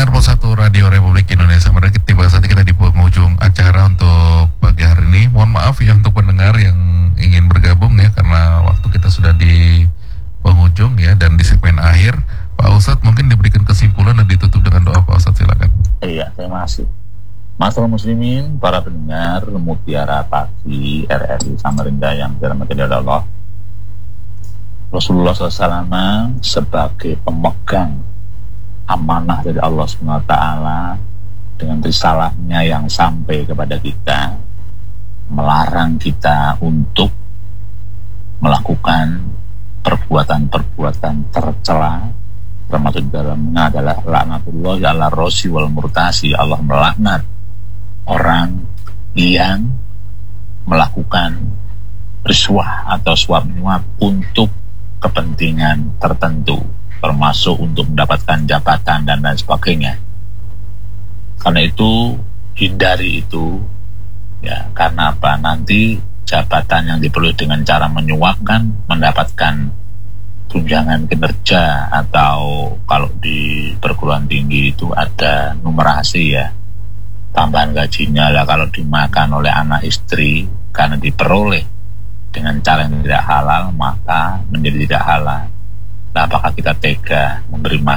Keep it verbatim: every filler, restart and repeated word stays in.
pendengar Pos satu Radio Republik Indonesia, mereka tiba saatnya kita di penghujung acara untuk pagi hari ini. Mohon maaf ya untuk pendengar yang ingin bergabung ya, karena waktu kita sudah di penghujung ya, dan di segmen akhir. Pak Ustadz mungkin diberikan kesimpulan dan ditutup dengan doa. Pak Ustadz silakan. Iya, terima kasih. Masyaallah muslimin, para pendengar Mutiara Pagi R R I Samarinda yang dirahmati Allah. Rasulullah shallallahu alaihi wasallam sebagai pemegang amanah dari Allah subhanahu wa taala dengan risalahnya yang sampai kepada kita, melarang kita untuk melakukan perbuatan-perbuatan tercela, termasuk dalamnya adalah laknatullah ala rosi wal murtasi. Allah melaknat orang yang melakukan rishwah atau suap menyuap untuk kepentingan tertentu, termasuk untuk mendapatkan jabatan dan lain sebagainya. Karena itu hindari itu ya, karena apa? Nanti jabatan yang diperoleh dengan cara menyuap kan mendapatkan tunjangan kinerja, atau kalau di perguruan tinggi itu ada numerasi ya, tambahan gajinya lah kalau dimakan oleh anak istri karena diperoleh dengan cara yang tidak halal, maka menjadi tidak halal. Nah, apakah kita tega memberi makan